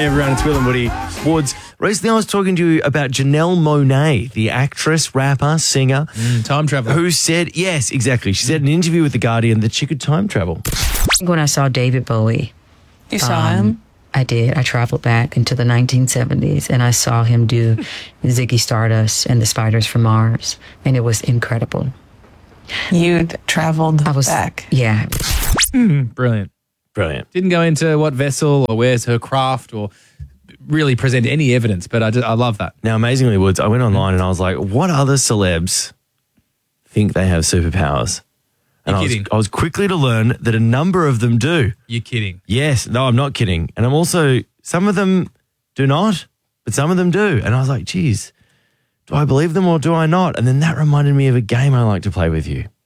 Hey everyone, it's Will and Woody Woods. Recently I was talking to you about Janelle Monáe, the actress, rapper, singer. Time traveler. Who said, yes, exactly. She said in an interview with The Guardian that she could time travel. When I saw David Bowie. You saw him? I did. I traveled back into the 1970s and I saw him do Ziggy Stardust and the Spiders from Mars. And it was incredible. You traveled back. Yeah. Brilliant. Brilliant. Didn't go into what vessel or where's her craft or really present any evidence, but I love that. Now, amazingly, Woods, I went online and I was like, what other celebs think they have superpowers? And I was quickly to learn that a number of them do. You're kidding. Yes. No, I'm not kidding. And I'm also, some of them do not, but some of them do. And I was like, geez, do I believe them or do I not? And then that reminded me of a game I like to play with you.